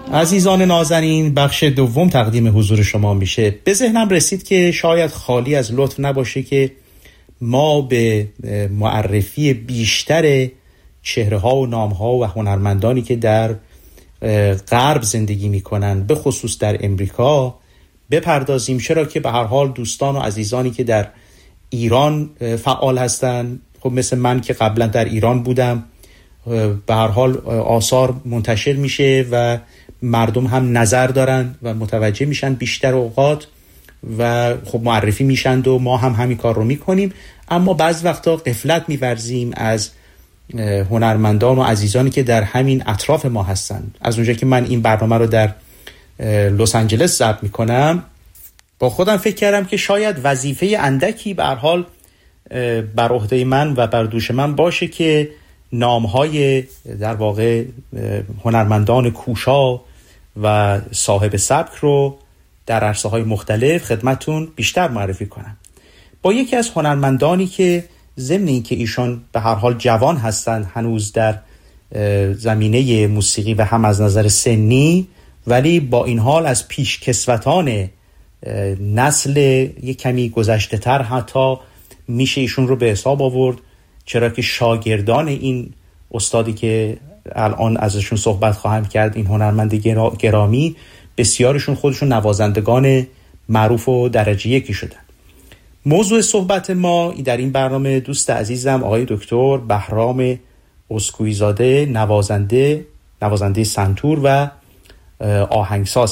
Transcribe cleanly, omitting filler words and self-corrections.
عزیزان نازنین، بخش دوم تقدیم حضور شما میشه. به ذهنم رسید که شاید خالی از لطف نباشه که ما به معرفی بیشتر چهره ها و نام ها و هنرمندانی که در غرب زندگی میکنن، به خصوص در امریکا، بپردازیم. چرا که به هر حال دوستان و عزیزانی که در ایران فعال هستن، خب مثل من که قبلا در ایران بودم، به هر حال آثار منتشر میشه و مردم هم نظر دارن و متوجه میشن بیشتر اوقات و خب معرفی میشن و ما هم همین کار رو میکنیم. اما بعض وقتا غفلت میورزیم از هنرمندان و عزیزانی که در همین اطراف ما هستن. از اونجا که من این برنامه رو در لس آنجلس ضبط میکنم، با خودم فکر کردم که شاید وظیفه اندکی به هر حال بر عهده من و بر دوش من باشه که نامهای در واقع هنرمندان کوشا و صاحب سبک رو در عرصه‌های مختلف خدمتون بیشتر معرفی کنم. با یکی از هنرمندانی که ضمن این که ایشان به هر حال جوان هستند هنوز در زمینه موسیقی و هم از نظر سنی، ولی با این حال از پیشکسوتان نسل یک کمی گذشته تر حتی میشه ایشون رو به حساب آورد، چرا که شاگردان این استادی که الان ازشون صحبت خواهم کرد، این هنرمند گرامی، بسیارشون خودشون نوازندگان معروف و درجه یکی شدن. موضوع صحبت ما در این برنامه دوست عزیزم آقای دکتر بهرام اسکویی زاده، نوازنده سنتور و آهنگساز